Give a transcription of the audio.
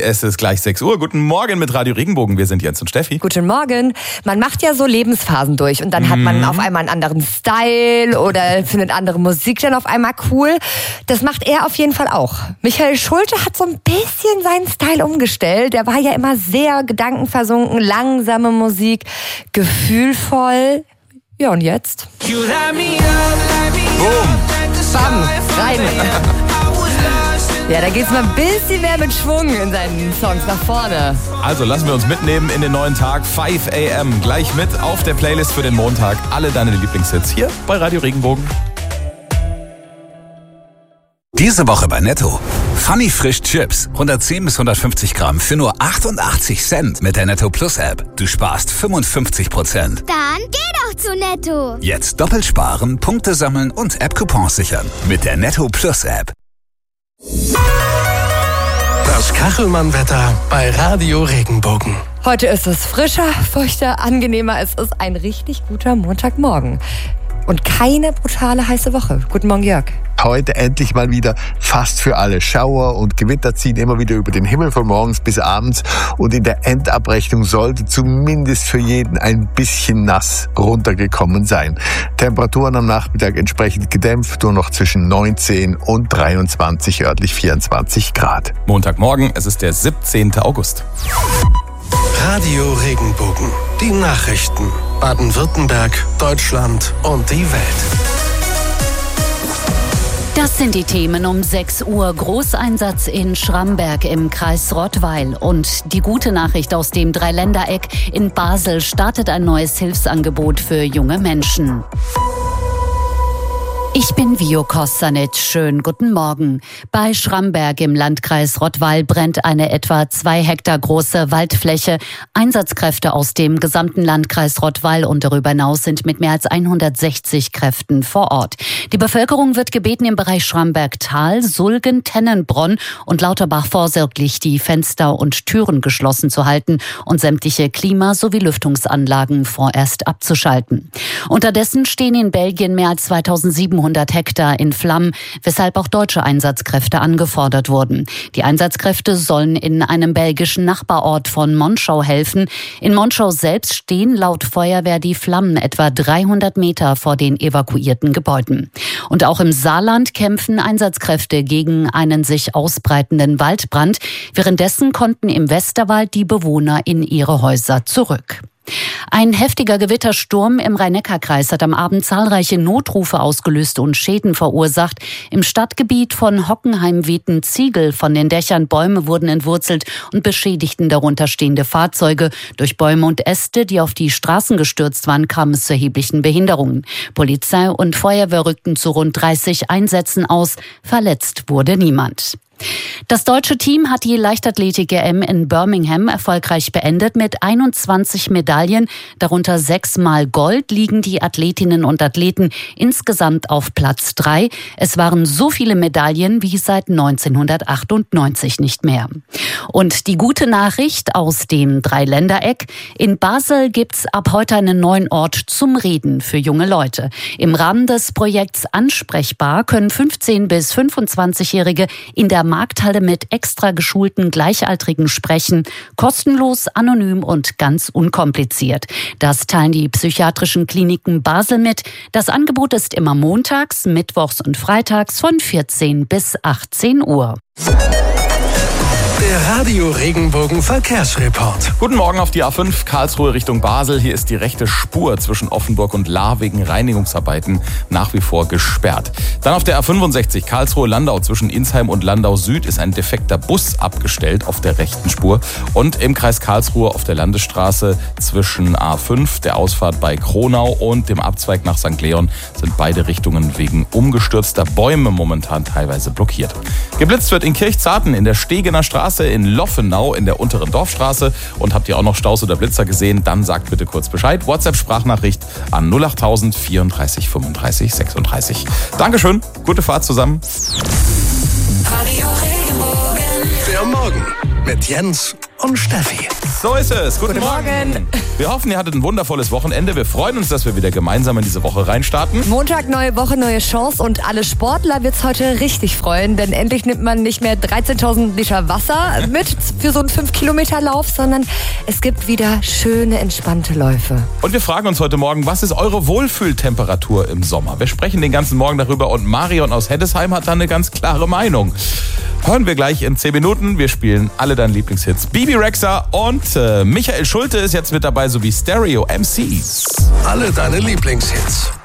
es ist gleich 6 Uhr. Guten Morgen mit Radio Regenbogen. Wir sind Jens und Steffi. Guten Morgen. Man macht ja so Lebensphasen durch und dann hat man auf einmal einen anderen Style oder findet andere Musik dann auf einmal cool. Das macht er auf jeden Fall auch. Michael Schulte hat so ein bisschen seinen Style umgestellt. Er war ja immer sehr gedankenversunken, langsame Musik, gefühlvoll. Ja, und jetzt? Boom. Bam, rein. Ja, da geht's mal ein bisschen mehr mit Schwung in seinen Songs nach vorne. Also lassen wir uns mitnehmen in den neuen Tag. 5 a.m. Gleich mit auf der Playlist für den Montag. Alle deine Lieblingshits hier bei Radio Regenbogen. Diese Woche bei Netto. Funny Frisch Chips. 110 bis 150 Gramm für nur 88 Cent mit der Netto Plus App. Du sparst 55%. Dann geh doch zu Netto. Jetzt doppelt sparen, Punkte sammeln und App-Coupons sichern. Mit der Netto Plus App. Das Kachelmann-Wetter bei Radio Regenbogen. Heute ist es frischer, feuchter, angenehmer. Es ist ein richtig guter Montagmorgen. Und keine brutale heiße Woche. Guten Morgen, Jörg. Heute endlich mal wieder fast für alle. Schauer und Gewitter ziehen immer wieder über den Himmel von morgens bis abends. Und in der Endabrechnung sollte zumindest für jeden ein bisschen nass runtergekommen sein. Temperaturen am Nachmittag entsprechend gedämpft, nur noch zwischen 19 und 23, örtlich 24 Grad. Montagmorgen, es ist der 17. August. Radio Regenbogen. Die Nachrichten. Baden-Württemberg, Deutschland und die Welt. Das sind die Themen um 6 Uhr. Großeinsatz in Schramberg im Kreis Rottweil. Und die gute Nachricht aus dem Dreiländereck: in Basel startet ein neues Hilfsangebot für junge Menschen. Ich bin Vio Kostanic. Schönen guten Morgen. Bei Schramberg im Landkreis Rottweil brennt eine etwa 2 Hektar große Waldfläche. Einsatzkräfte aus dem gesamten Landkreis Rottweil und darüber hinaus sind mit mehr als 160 Kräften vor Ort. Die Bevölkerung wird gebeten, im Bereich Schramberg-Tal, Sulgen, Tennenbronn und Lauterbach vorsorglich die Fenster und Türen geschlossen zu halten und sämtliche Klima- sowie Lüftungsanlagen vorerst abzuschalten. Unterdessen stehen in Belgien mehr als 2700 Hektar in Flammen, weshalb auch deutsche Einsatzkräfte angefordert wurden. Die Einsatzkräfte sollen in einem belgischen Nachbarort von Monschau helfen. In Monschau selbst stehen laut Feuerwehr die Flammen etwa 300 Meter vor den evakuierten Gebäuden. Und auch im Saarland kämpfen Einsatzkräfte gegen einen sich ausbreitenden Waldbrand. Währenddessen konnten im Westerwald die Bewohner in ihre Häuser zurück. Ein heftiger Gewittersturm im Rhein-Neckar-Kreis hat am Abend zahlreiche Notrufe ausgelöst und Schäden verursacht. Im Stadtgebiet von Hockenheim wehten Ziegel von den Dächern, Bäume wurden entwurzelt und beschädigten darunter stehende Fahrzeuge. Durch Bäume und Äste, die auf die Straßen gestürzt waren, kam es zu erheblichen Behinderungen. Polizei und Feuerwehr rückten zu rund 30 Einsätzen aus. Verletzt wurde niemand. Das deutsche Team hat die Leichtathletik-EM in Birmingham erfolgreich beendet. Mit 21 Medaillen, darunter 6-mal Gold, liegen die Athletinnen und Athleten insgesamt auf Platz 3. Es waren so viele Medaillen wie seit 1998 nicht mehr. Und die gute Nachricht aus dem Dreiländereck: in Basel gibt's ab heute einen neuen Ort zum Reden für junge Leute. Im Rahmen des Projekts Ansprechbar können 15- bis 25-Jährige in der Markthalle mit extra geschulten Gleichaltrigen sprechen. Kostenlos, anonym und ganz unkompliziert. Das teilen die psychiatrischen Kliniken Basel mit. Das Angebot ist immer montags, mittwochs und freitags von 14 bis 18 Uhr. Der Radio Regenbogen Verkehrsreport. Guten Morgen auf die A5 Karlsruhe Richtung Basel. Hier ist die rechte Spur zwischen Offenburg und Lahr wegen Reinigungsarbeiten nach wie vor gesperrt. Dann auf der A65 Karlsruhe-Landau zwischen Insheim und Landau Süd ist ein defekter Bus abgestellt auf der rechten Spur. Und im Kreis Karlsruhe auf der Landesstraße zwischen A5, der Ausfahrt bei Kronau und dem Abzweig nach St. Leon sind beide Richtungen wegen umgestürzter Bäume momentan teilweise blockiert. Geblitzt wird in Kirchzarten in der Stegener Straße, in Loffenau in der unteren Dorfstraße. Und habt ihr auch noch Staus oder Blitzer gesehen? Dann sagt bitte kurz Bescheid. WhatsApp-Sprachnachricht an 08000 34 35 36. Dankeschön, gute Fahrt zusammen. Der Morgen mit Jens und Steffi. So ist es. Guten Morgen. Wir hoffen, ihr hattet ein wundervolles Wochenende. Wir freuen uns, dass wir wieder gemeinsam in diese Woche reinstarten. Montag, neue Woche, neue Chance und alle Sportler wird's heute richtig freuen, denn endlich nimmt man nicht mehr 13.000 Liter Wasser mit für so einen 5-Kilometer-Lauf, sondern es gibt wieder schöne, entspannte Läufe. Und wir fragen uns heute Morgen, was ist eure Wohlfühltemperatur im Sommer? Wir sprechen den ganzen Morgen darüber und Marion aus Heddesheim hat da eine ganz klare Meinung. Hören wir gleich in 10 Minuten. Wir spielen alle deine Lieblingshits. Bibi Rexha und Michael Schulte ist jetzt mit dabei, sowie Stereo MCs. Alle deine Lieblingshits.